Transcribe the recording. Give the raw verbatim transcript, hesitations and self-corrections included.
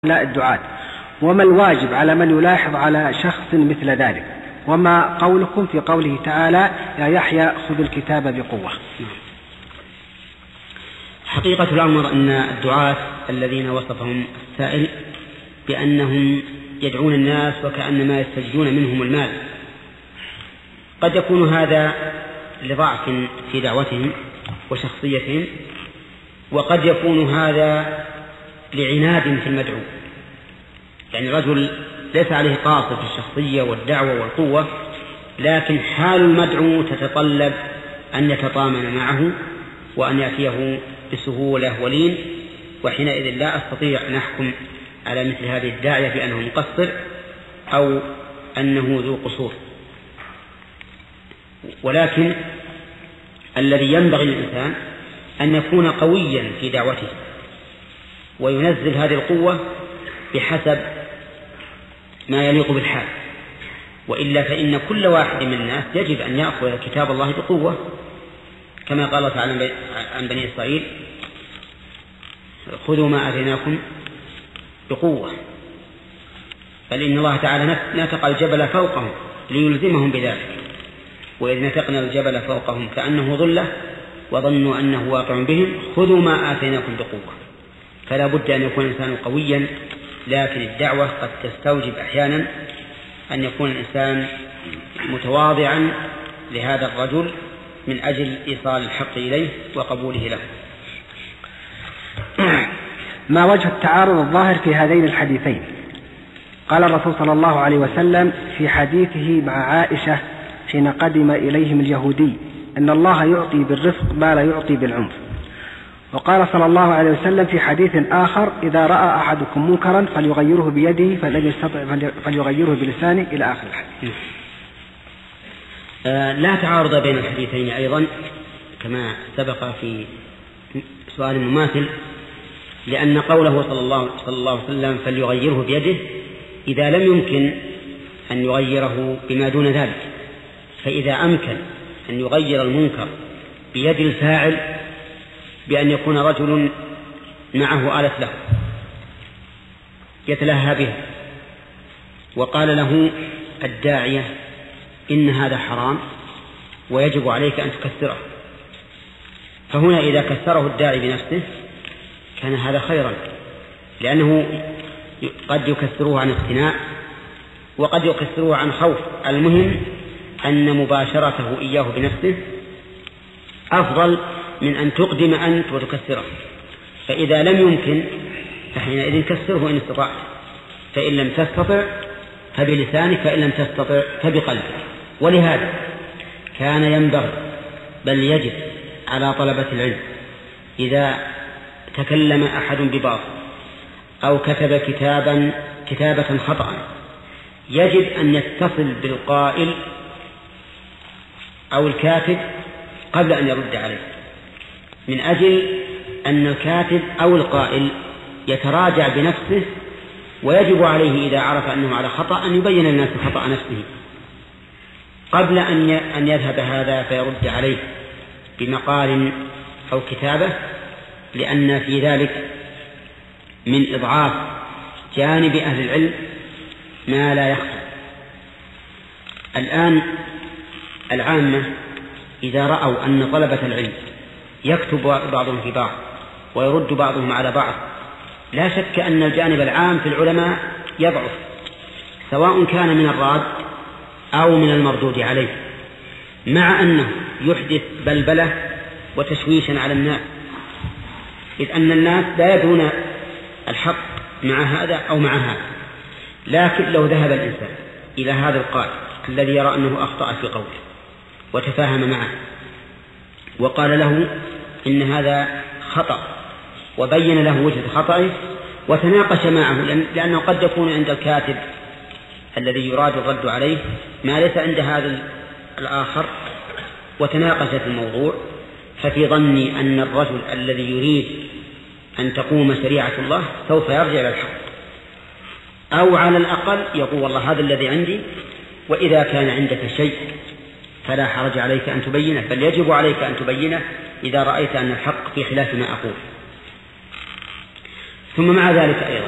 لا الدعاة، وما الواجب على من يلاحظ على شخص مثل ذلك؟ وما قولكم في قوله تعالى يا يحيى خذ الكتاب بقوة؟ حقيقة الأمر أن الدعاة الذين وصفهم السائل بأنهم يدعون الناس وكأنما يستجدون منهم المال، قد يكون هذا لضعف في دعوتهم وشخصيتهم، وقد يكون هذا لعناد في المدعو. يعني رجل ليس عليه قاصر في الشخصية والدعوة والقوة، لكن حال المدعو تتطلب أن يتطامن معه وأن يأتيه بسهولة ولين، وحينئذ لا أستطيع أن أحكم على مثل هذه الداعية بأنه مقصر أو أنه ذو قصور. ولكن الذي ينبغي للإنسان أن يكون قويا في دعوته وينزل هذه القوة بحسب ما يليق بالحال، وإلا فإن كل واحد من الناس يجب أن يأخذ كتاب الله بقوة، كما قال تعالى عن بني إسرائيل خذوا ما آتيناكم بقوة. بل إن الله تعالى نتق الجبل فوقهم ليلزمهم بذلك، وإذ نتقنا الجبل فوقهم كأنه ظلة وظنوا أنه واقع بهم خذوا ما آتيناكم بقوة. فلا بد أن يكون الإنسان قويا، لكن الدعوة قد تستوجب أحيانا أن يكون الإنسان متواضعا لهذا الرجل من أجل إيصال الحق إليه وقبوله له. ما وجه التعارض الظاهر في هذين الحديثين؟ قال الرسول صلى الله عليه وسلم في حديثه مع عائشة حين قدم إليهم اليهودي أن الله يعطي بالرفق ما لا يعطي بالعنف، وقال صلى الله عليه وسلم في حديث آخر إذا رأى أحدكم منكرا فليغيره بيده فلن يستطع فليغيره بلسانه إلى آخر الحديث. آه لا تعارض بين الحديثين أيضا كما سبق في سؤال مماثل، لأن قوله صلى الله, صلى الله عليه وسلم فليغيره بيده إذا لم يمكن أن يغيره بما دون ذلك، فإذا أمكن أن يغير المنكر بيد الفاعل بأن يكون رجل معه آلة له يتلهى بها وقال له الداعية إن هذا حرام ويجب عليك أن تكسره، فهنا إذا كسره الداعي بنفسه كان هذا خيرا، لأنه قد يكسروه عن اقتناع وقد يكسروه عن خوف. المهم أن مباشرته إياه بنفسه أفضل من أن تقدم أنت وتكسره. فإذا لم يمكن فحينئذ كسره إن استطعت، فإن لم تستطع فبلسانك، فإن لم تستطع فبقلبك. ولهذا كان ينبغي بل يجب على طلبة العلم إذا تكلم أحد بباطل أو كتب كتابا كتابة خطأ يجب أن يتصل بالقائل أو الكاتب قبل أن يرد عليه، من أجل أن الكاتب أو القائل يتراجع بنفسه، ويجب عليه إذا عرف أنه على خطأ أن يبين الناس خطأ نفسه قبل أن يذهب هذا فيرد عليه بمقال أو كتابة، لأن في ذلك من إضعاف جانب أهل العلم ما لا يخفى. الآن العامة إذا رأوا أن طلبة العلم يكتب بعضهم في بعض ويرد بعضهم على بعض، لا شك أن الجانب العام في العلماء يضعف، سواء كان من الراد أو من المردود عليه، مع أنه يحدث بلبلة وتشويشا على الناس، إذ أن الناس لا يدرون الحق مع هذا أو مع هذا. لكن لو ذهب الإنسان إلى هذا القائل الذي يرى أنه أخطأ في قوله وتفاهم معه وقال له إن هذا خطأ وبين له وجه خطأه وتناقش معه، لأنه قد يكون عند الكاتب الذي يراد الرد عليه ما ليس عند هذا الآخر، وتناقش في الموضوع، ففي ظني أن الرجل الذي يريد أن تقوم شريعة الله سوف يرجع إلى الحق، أو على الأقل يقول والله هذا الذي عندي، وإذا كان عندك شيء فلا حرج عليك أن تبينه، بل يجب عليك أن تبينه إذا رأيت أن الحق في خلاف ما أقول. ثم مع ذلك أيضا